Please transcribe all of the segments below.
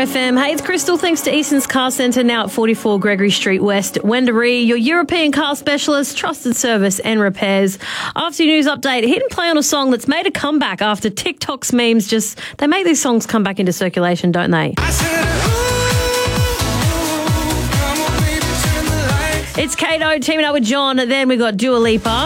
FM. Hey, it's Crystal. Thanks to Easton's Car Centre, now at 44 Gregory Street West, Wendouree, your European car specialist, trusted service and repairs. After your news update, hit and play on a song that's made a comeback after TikTok's memes they make these songs come back into circulation, don't they? It's Kato teaming up with John. Then we got Dua Lipa.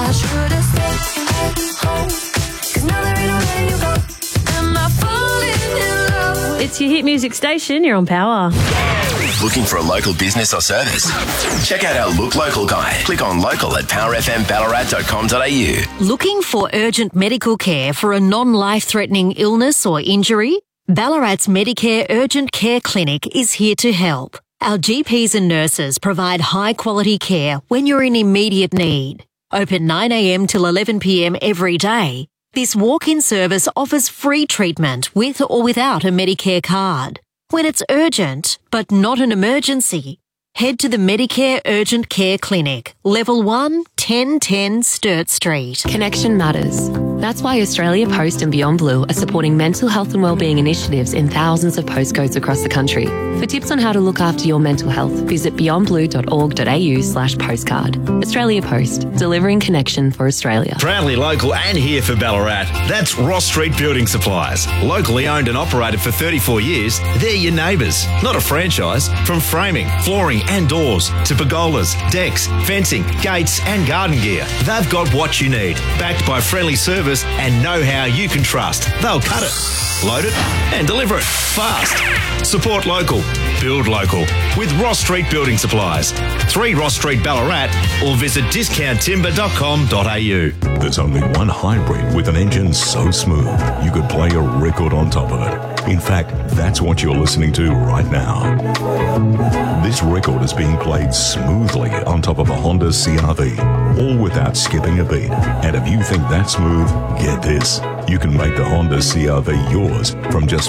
It's your hit music station. You're on Power. Looking for a local business or service? Check out our Look Local guide. Click on local at powerfmballarat.com.au. Looking for urgent medical care for a non-life-threatening illness or injury? Ballarat's Medicare Urgent Care Clinic is here to help. Our GPs and nurses provide high-quality care when you're in immediate need. Open 9 a.m. till 11 p.m. every day. This walk-in service offers free treatment with or without a Medicare card. When it's urgent, but not an emergency, head to the Medicare Urgent Care Clinic, Level 1, 1010 Sturt Street. Connection matters. That's why Australia Post and Beyond Blue are supporting mental health and wellbeing initiatives in thousands of postcodes across the country. For tips on how to look after your mental health, visit beyondblue.org.au/postcard. Australia Post, delivering connection for Australia. Proudly local and here for Ballarat. That's Ross Street Building Supplies. Locally owned and operated for 34 years, they're your neighbours, not a franchise. From framing, flooring and doors to pergolas, decks, fencing, gates and garden gear, they've got what you need. Backed by friendly service and know-how you can trust. They'll cut it, load it and deliver it fast. Support local, build local with Ross Street Building Supplies. 3 Ross Street Ballarat or visit discounttimber.com.au. There's only one hybrid with an engine so smooth you could play a record on top of it. In fact, that's what you're listening to right now. This record is being played smoothly on top of a Honda CR-V, all without skipping a beat. And if you think that's smooth, get this. You can make the Honda CR-V yours from just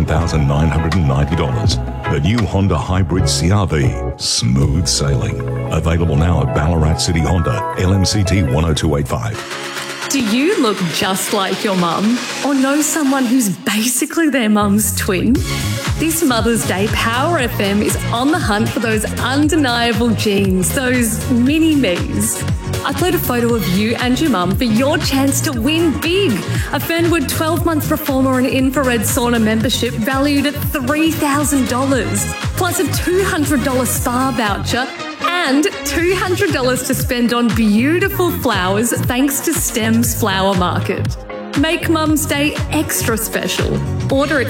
$49,990. The new Honda Hybrid CR-V, smooth sailing. Available now at Ballarat City Honda, LMCT 10285. Do you look just like your mum or know someone who's basically their mum's twin? This Mother's Day, Power FM is on the hunt for those undeniable genes, those mini-me's. Upload a photo of you and your mum for your chance to win big. A Fernwood 12-month performer and infrared sauna membership valued at $3,000, plus a $200 spa voucher and $200 to spend on beautiful flowers thanks to STEM's Flower Market. Make Mum's Day extra special. Order at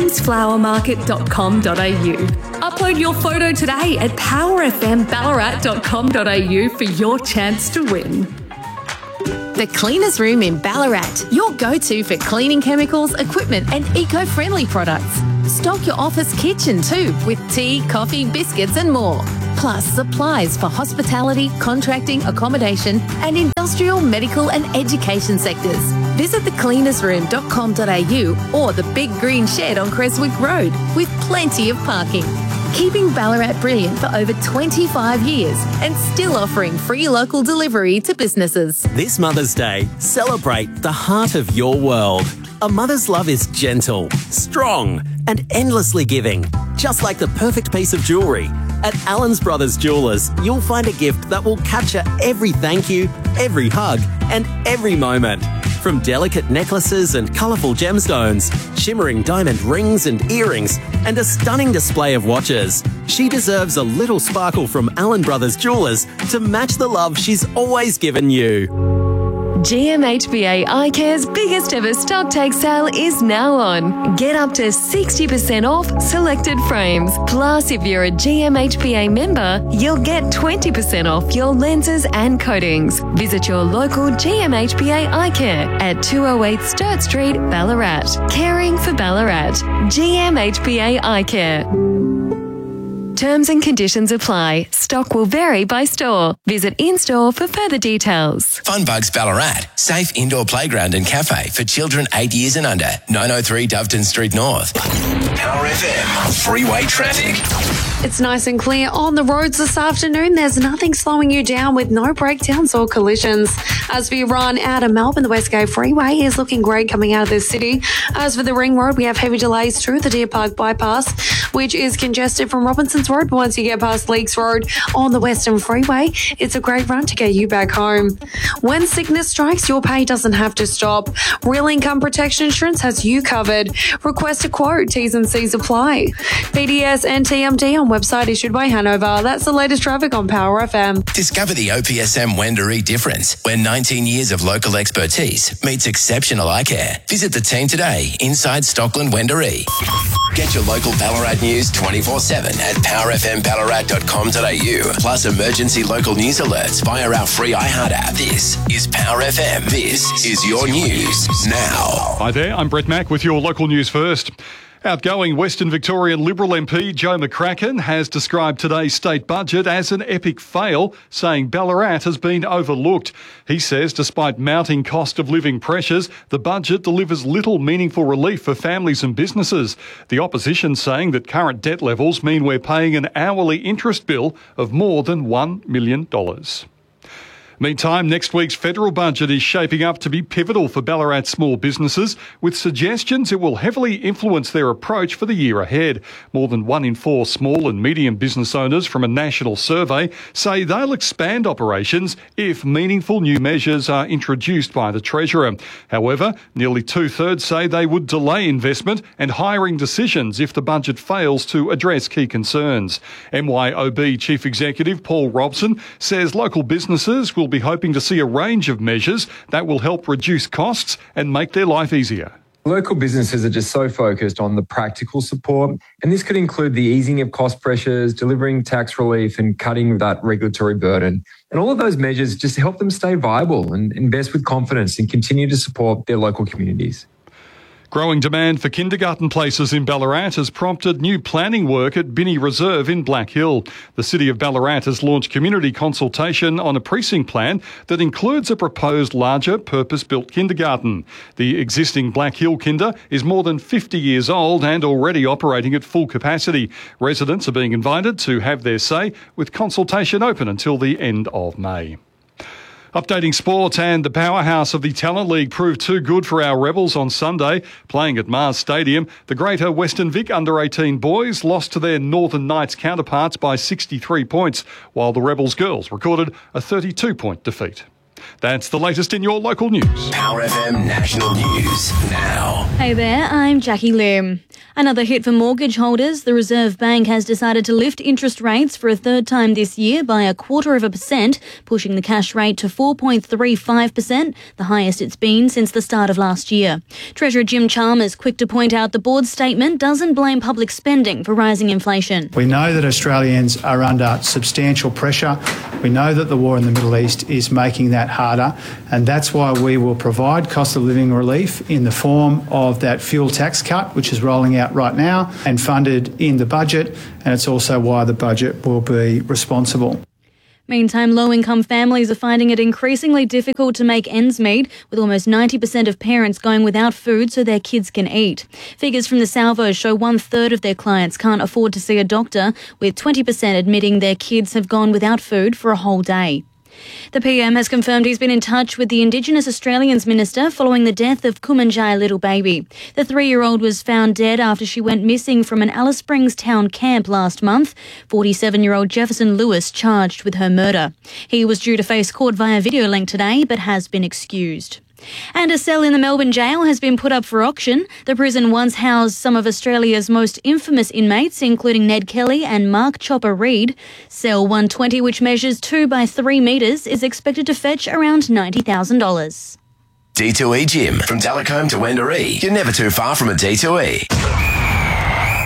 stemsflowermarket.com.au. Upload your photo today at powerfmballarat.com.au for your chance to win. The Cleaners Room in Ballarat, your go-to for cleaning chemicals, equipment and eco-friendly products. Stock your office kitchen too with tea, coffee, biscuits and more. Plus supplies for hospitality, contracting, accommodation and industrial, medical and education sectors. Visit thecleanersroom.com.au or the Big Green Shed on Creswick Road with plenty of parking. Keeping Ballarat brilliant for over 25 years and still offering free local delivery to businesses. This Mother's Day, celebrate the heart of your world. A mother's love is gentle, strong and endlessly giving, just like the perfect piece of jewellery. At Allen's Brothers Jewellers, you'll find a gift that will capture every thank you, every hug and every moment. From delicate necklaces and colourful gemstones, shimmering diamond rings and earrings, and a stunning display of watches, she deserves a little sparkle from Allen Brothers Jewellers to match the love she's always given you. GMHBA iCare's biggest ever stock take sale is now on. Get up to 60% off selected frames. Plus, if you're a GMHBA member, you'll get 20% off your lenses and coatings. Visit your local GMHBA iCare at 208 Sturt Street, Ballarat. Caring for Ballarat. GMHBA iCare. Terms and conditions apply. Stock will vary by store. Visit in-store for further details. Funbugs Ballarat, safe indoor playground and cafe for children 8 years and under. 903 Doveton Street North. Power FM, freeway traffic. It's nice and clear on the roads this afternoon. There's nothing slowing you down with no breakdowns or collisions. As we run out of Melbourne, the Westgate Freeway is looking great coming out of the city. As for the Ring Road, we have heavy delays through the Deer Park Bypass, which is congested from Robinson's Road. But once you get past Leakes Road on the Western Freeway, it's a great run to get you back home. When sickness strikes, your pay doesn't have to stop. Real Income Protection Insurance has you covered. Request a quote. T's and C's apply. PDS and TMD on website issued by Hanover. That's the latest traffic on Power FM. Discover the OPSM Wendouree difference, where 19 years of local expertise meets exceptional eye care. Visit the team today inside Stockland Wendouree. Get your local Ballarat news 24/7 at powerfmballarat.com.au. Plus emergency local news alerts via our free iHeart app. This is Power FM. This is your news now. Hi there, I'm Brett Mack with your local news first. Outgoing Western Victorian Liberal MP Joe McCracken has described today's state budget as an epic fail, saying Ballarat has been overlooked. He says despite mounting cost of living pressures, the budget delivers little meaningful relief for families and businesses. The opposition saying that current debt levels mean we're paying an hourly interest bill of more than $1 million. Meantime, next week's federal budget is shaping up to be pivotal for Ballarat small businesses, with suggestions it will heavily influence their approach for the year ahead. More than 1 in 4 small and medium business owners from a national survey say they'll expand operations if meaningful new measures are introduced by the Treasurer. However, nearly 2/3 say they would delay investment and hiring decisions if the budget fails to address key concerns. MYOB Chief Executive Paul Robson says local businesses will be hoping to see a range of measures that will help reduce costs and make their life easier. Local businesses are just so focused on the practical support, and this could include the easing of cost pressures, delivering tax relief and cutting that regulatory burden. And all of those measures just help them stay viable and invest with confidence and continue to support their local communities. Growing demand for kindergarten places in Ballarat has prompted new planning work at Binney Reserve in Black Hill. The City of Ballarat has launched community consultation on a precinct plan that includes a proposed larger purpose-built kindergarten. The existing Black Hill Kinder is more than 50 years old and already operating at full capacity. Residents are being invited to have their say, with consultation open until the end of May. Updating sport, and the powerhouse of the Talent League proved too good for our Rebels on Sunday. Playing at Mars Stadium, the Greater Western Vic under-18 boys lost to their Northern Knights counterparts by 63 points, while the Rebels girls recorded a 32-point defeat. That's the latest in your local news. Power FM National News now. Hey there, I'm Jackie Lim. Another hit for mortgage holders. The Reserve Bank has decided to lift interest rates for a third time this year by 0.25%, pushing the cash rate to 4.35%, the highest it's been since the start of last year. Treasurer Jim Chalmers quick to point out the board's statement doesn't blame public spending for rising inflation. We know that Australians are under substantial pressure. We know that the war in the Middle East is making that harder, and that's why we will provide cost of living relief in the form of that fuel tax cut, which is rolling out right now and funded in the budget, and it's also why the budget will be responsible. Meantime, low-income families are finding it increasingly difficult to make ends meet, with almost 90% of parents going without food so their kids can eat. Figures from the Salvo show 1/3 of their clients can't afford to see a doctor, with 20% admitting their kids have gone without food for a whole day. The PM has confirmed he's been in touch with the Indigenous Australians Minister following the death of Kumanjai little baby. The 3-year-old was found dead after she went missing from an Alice Springs town camp last month. 47-year-old Jefferson Lewis charged with her murder. He was due to face court via video link today, but has been excused. And a cell in the Melbourne jail has been put up for auction. The prison once housed some of Australia's most infamous inmates, including Ned Kelly and Mark Chopper Reed. Cell 120, which measures 2 by 3 metres, is expected to fetch around $90,000. D2E Gym. From Delacombe to Wendouree, you're never too far from a D2E.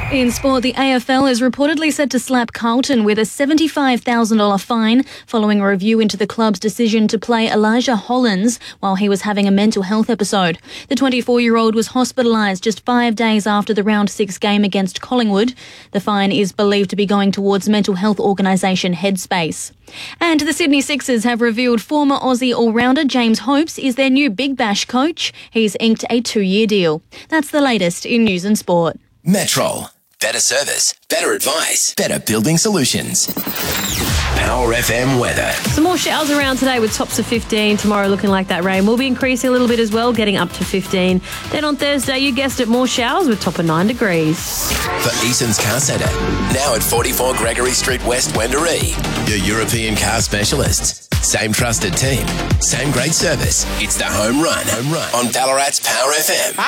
In sport, the AFL is reportedly set to slap Carlton with a $75,000 fine following a review into the club's decision to play Elijah Hollins while he was having a mental health episode. The 24-year-old was hospitalised just 5 days after the round 6 game against Collingwood. The fine is believed to be going towards mental health organisation Headspace. And the Sydney Sixers have revealed former Aussie all-rounder James Hopes is their new Big Bash coach. He's inked a 2-year deal. That's the latest in news and sport. Metro. Better service, better advice, better building solutions. Power FM weather. Some more showers around today with tops of 15. Tomorrow looking like that rain will be increasing a little bit as well, getting up to 15. Then on Thursday, you guessed it, more showers with top of 9 degrees. For Eason's Car Centre, now at 44 Gregory Street West, Wendouree. Your European car specialists. Same trusted team, same great service. It's the home run on Ballarat's Power FM.